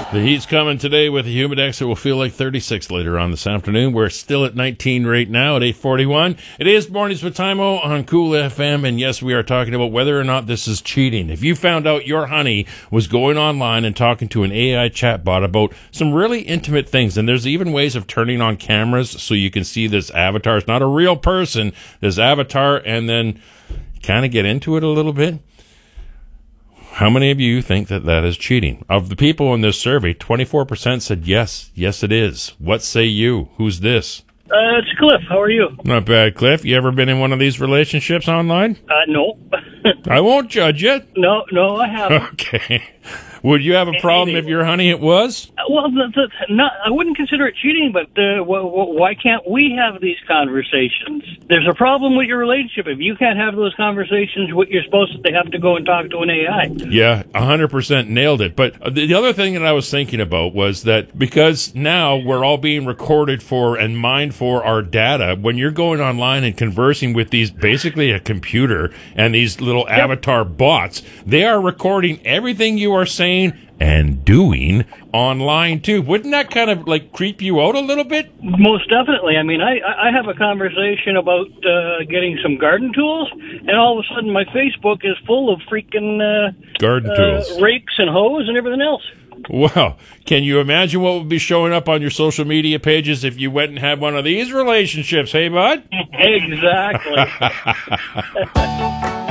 The heat's coming today with a humidex. It will feel like 36 later on this afternoon. We're still at 19 right now at 8:41. It is Mornings with Timo on Cool FM, and yes, we are talking about whether or not this is cheating. If you found out your honey was going online and talking to an AI chatbot about some really intimate things, and there's even ways of turning on cameras so you can see this avatar. It's not a real person, this avatar, and then kind of get into it a little bit. How many of you think that that is cheating? Of the people in this survey, 24% said yes. Yes, it is. What say you? Who's this? It's Cliff. How are you? Not bad, Cliff. You ever been in one of these relationships online? No. I won't judge you. No, I haven't. Okay. Would you have a problem if your honey it was? Well, I wouldn't consider it cheating, but why can't we have these conversations? There's a problem with your relationship. If you can't have those conversations, what you're supposed to have to go and talk to an AI. Yeah, 100% nailed it. But the other thing that I was thinking about was that because now we're all being recorded for and mined for our data, when you're going online and conversing with these, basically a computer and these little avatar bots, they are recording everything you are saying and doing online too. Wouldn't that kind of like creep you out a little bit? Most definitely. I mean, I have a conversation about getting some garden tools, and all of a sudden my Facebook is full of freaking garden tools, rakes and hoes and everything else. Well, can you imagine what would be showing up on your social media pages if you went and had one of these relationships, hey bud? Exactly.